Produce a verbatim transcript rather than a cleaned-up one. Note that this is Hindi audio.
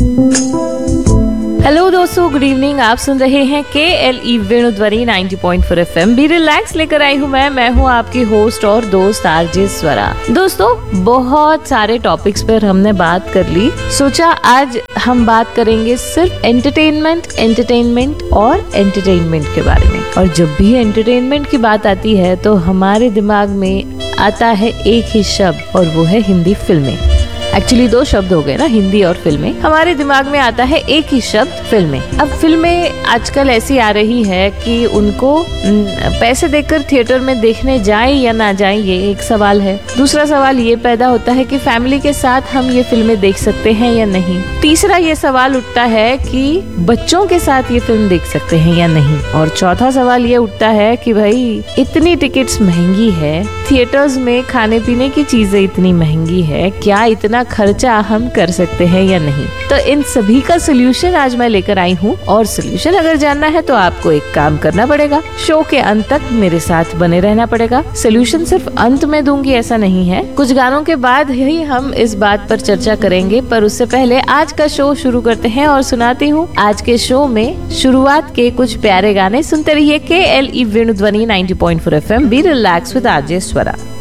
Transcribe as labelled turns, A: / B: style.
A: हेलो दोस्तों, गुड इवनिंग। आप सुन रहे हैं के L E वेणुध्वनि ninety point four F M. Be relax लेकर आई हूँ मैं मैं हूँ आपकी होस्ट और दोस्त आरजे स्वरा। दोस्तों, बहुत सारे टॉपिक्स पर हमने बात कर ली। सोचा आज हम बात करेंगे सिर्फ एंटरटेनमेंट एंटरटेनमेंट और एंटरटेनमेंट के बारे में। और जब भी एंटरटेनमेंट की बात आती है तो हमारे दिमाग में आता है एक ही शब्द, और वो है हिंदी फिल्में। एक्चुअली दो शब्द हो गए ना, हिंदी और फिल्में। हमारे दिमाग में आता है एक ही शब्द, फिल्में। अब फिल्में आजकल ऐसी आ रही है कि उनको पैसे देकर थिएटर में देखने जाएं या ना जाएं, ये एक सवाल है। दूसरा सवाल ये पैदा होता है कि फैमिली के साथ हम ये फिल्में देख सकते हैं या नहीं। तीसरा ये सवाल उठता है कि बच्चों के साथ ये फिल्म देख सकते हैं या नहीं। और चौथा सवाल ये उठता है कि भाई इतनी टिकट्स महंगी है, थिएटर्स में खाने पीने की चीजें इतनी महंगी है, क्या इतना खर्चा हम कर सकते हैं या नहीं। तो इन सभी का सोल्यूशन आज मैं लेकर आई हूँ। और सोल्यूशन अगर जानना है तो आपको एक काम करना पड़ेगा, शो के अंत तक मेरे साथ बने रहना पड़ेगा। सोल्यूशन सिर्फ अंत में दूंगी ऐसा नहीं है, कुछ गानों के बाद ही हम इस बात पर चर्चा करेंगे। पर उससे पहले आज का शो शुरू करते हैं और सुनाती हूँ आज के शो में शुरुआत के कुछ प्यारे गाने। सुनते रहिए के L E वेणुध्वनि ninety point four F M. Be relax with RJ Swara.